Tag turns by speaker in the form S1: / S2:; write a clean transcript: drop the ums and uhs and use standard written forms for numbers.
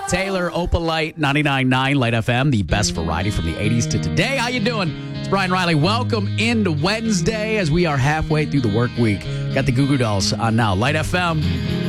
S1: Taylor, Opalite, 99.9 Light FM, the best variety from the 80s to today. How you doing? It's Brian Riley. Welcome into Wednesday as we are halfway through the work week. Got the Goo Goo Dolls on now. Light FM.